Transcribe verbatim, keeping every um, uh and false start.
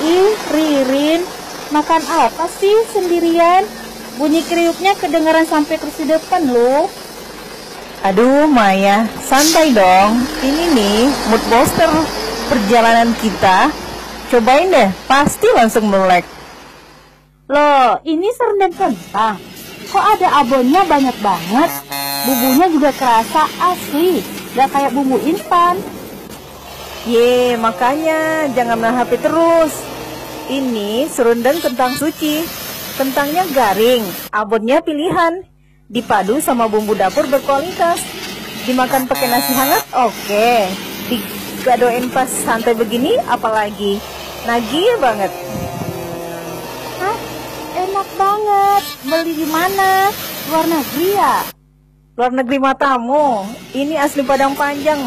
Ih, Ririn, makan apa sih sendirian? Bunyi kriuknya kedengaran sampai terus di depan loh. Aduh Maya, santai dong. Ini nih mood booster perjalanan kita. Cobain deh, pasti langsung melek. Loh, ini serundeng kentang. Kok ada abonnya banyak banget? Bumbunya juga kerasa asli, gak kayak bumbu instan. Ye, makanya jangan main H P terus. Ini serundeng kentang suci. Kentangnya garing, abonnya pilihan. Dipadu sama bumbu dapur berkualitas. Dimakan pakai nasi hangat, oke. Digadoin pas santai begini, apalagi nagih banget. Hah? Enak banget. Beli di mana? Luar negeri ya? Luar negeri matamu. Ini asli Padang Panjang.